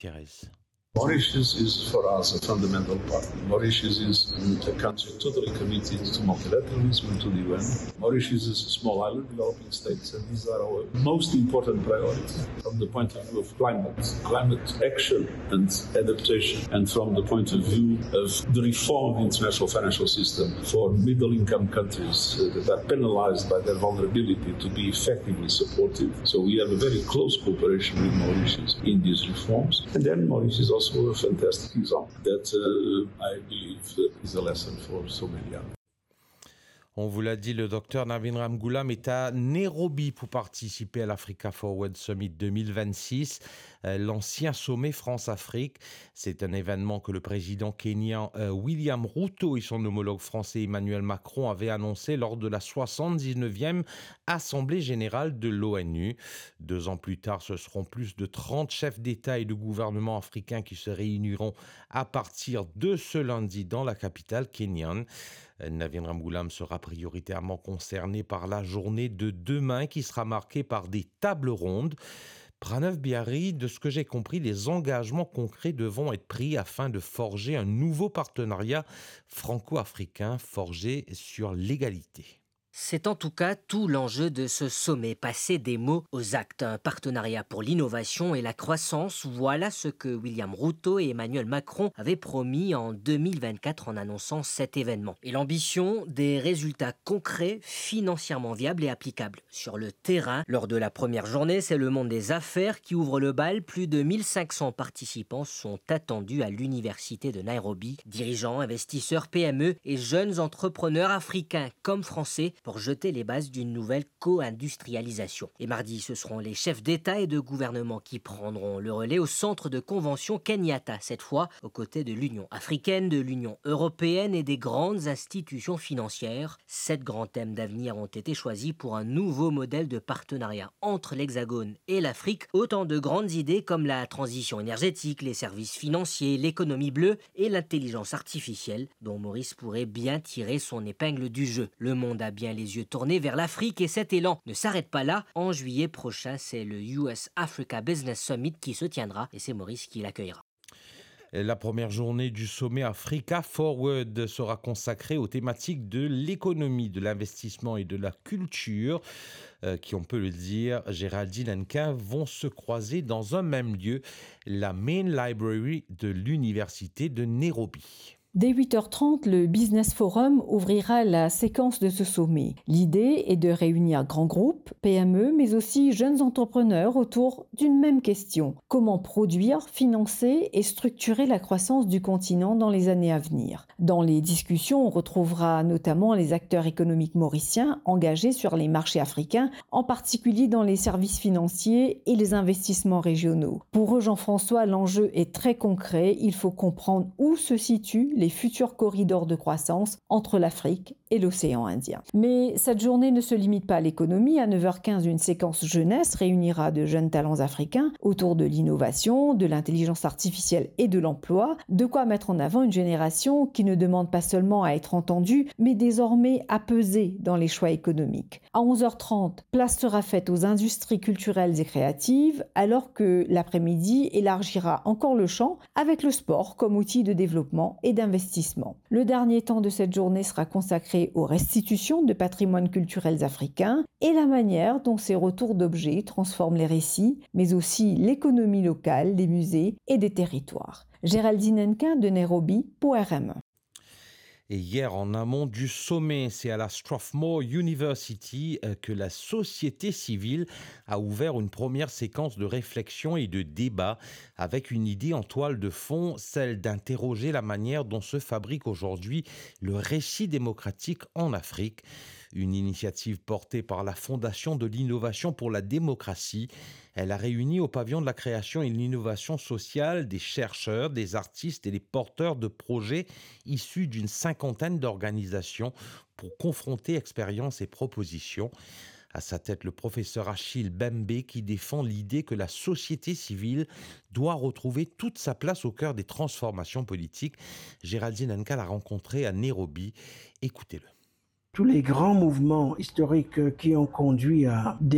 Thérèse. Mauritius is for us a fundamental partner. Mauritius is a country totally committed to multilateralism and to the UN. Mauritius is a small island developing states, and these are our most important priorities from the point of view of climate action and adaptation, and from the point of view of the reform of the international financial system for middle-income countries that are penalized by their vulnerability to be effectively supported. So we have a very close cooperation with Mauritius in these reforms. And then Mauritius is also a fantastic example that I believe is a lesson for so many others. On vous l'a dit, le docteur Navin Ramgoolam est à Nairobi pour participer à l'Africa Forward Summit 2026, l'ancien sommet France-Afrique. C'est un événement que le président kenyan William Ruto et son homologue français Emmanuel Macron avaient annoncé lors de la 79e Assemblée générale de l'ONU. 2 ans plus tard, ce seront plus de 30 chefs d'État et de gouvernement africains qui se réuniront à partir de ce lundi dans la capitale kenyane. Navin Ramgoolam sera prioritairement concerné par la journée de demain qui sera marquée par des tables rondes. Pranav Bihari, de ce que j'ai compris, les engagements concrets devront être pris afin de forger un nouveau partenariat franco-africain forgé sur l'égalité. C'est en tout cas tout l'enjeu de ce sommet, passer des mots aux actes. Un partenariat pour l'innovation et la croissance, voilà ce que William Ruto et Emmanuel Macron avaient promis en 2024 en annonçant cet événement. Et l'ambition, des résultats concrets, financièrement viables et applicables. Sur le terrain, lors de la première journée, c'est le monde des affaires qui ouvre le bal. Plus de 1500 participants sont attendus à l'université de Nairobi. Dirigeants, investisseurs, PME et jeunes entrepreneurs africains comme français pour jeter les bases d'une nouvelle co-industrialisation. Et mardi, ce seront les chefs d'État et de gouvernement qui prendront le relais au centre de convention Kenyatta, cette fois aux côtés de l'Union africaine, de l'Union européenne et des grandes institutions financières. 7 grands thèmes d'avenir ont été choisis pour un nouveau modèle de partenariat entre l'Hexagone et l'Afrique. Autant de grandes idées comme la transition énergétique, les services financiers, l'économie bleue et l'intelligence artificielle, dont Maurice pourrait bien tirer son épingle du jeu. Le monde a bien les yeux tournés vers l'Afrique et cet élan ne s'arrête pas là. En juillet prochain, c'est le US Africa Business Summit qui se tiendra et c'est Maurice qui l'accueillera. La première journée du sommet Africa Forward sera consacrée aux thématiques de l'économie, de l'investissement et de la culture, qui, on peut le dire, Géraldine Hennequin, vont se croiser dans un même lieu, la Main Library de l'Université de Nairobi. Dès 8h30, le Business Forum ouvrira la séquence de ce sommet. L'idée est de réunir grands groupes, PME, mais aussi jeunes entrepreneurs autour d'une même question. Comment produire, financer et structurer la croissance du continent dans les années à venir? Dans les discussions, on retrouvera notamment les acteurs économiques mauriciens engagés sur les marchés africains, en particulier dans les services financiers et les investissements régionaux. Pour eux, Jean-François, l'enjeu est très concret. Il faut comprendre où se situent les futurs corridors de croissance entre l'Afrique et l'océan Indien. Mais cette journée ne se limite pas à l'économie. À 9h15, une séquence jeunesse réunira de jeunes talents africains autour de l'innovation, de l'intelligence artificielle et de l'emploi. De quoi mettre en avant une génération qui ne demande pas seulement à être entendue, mais désormais à peser dans les choix économiques. À 11h30, place sera faite aux industries culturelles et créatives, alors que l'après-midi élargira encore le champ avec le sport comme outil de développement et d'investissement. Le dernier temps de cette journée sera consacré aux restitutions de patrimoine culturels africains et la manière dont ces retours d'objets transforment les récits, mais aussi l'économie locale, des musées et des territoires. Géraldine Hennequin de Nairobi pour RME. Et hier, en amont du sommet, c'est à la Strathmore University que la société civile a ouvert une première séquence de réflexion et de débat avec une idée en toile de fond, celle d'interroger la manière dont se fabrique aujourd'hui le récit démocratique en Afrique. Une initiative portée par la Fondation de l'innovation pour la démocratie. Elle a réuni au pavillon de la création et de l'innovation sociale des chercheurs, des artistes et des porteurs de projets issus d'une 50aine d'organisations pour confronter expériences et propositions. À sa tête, le professeur Achille Bembe qui défend l'idée que la société civile doit retrouver toute sa place au cœur des transformations politiques. Géraldine Hennequin l'a rencontré à Nairobi. Écoutez-le. Tous les grands mouvements historiques qui ont conduit à des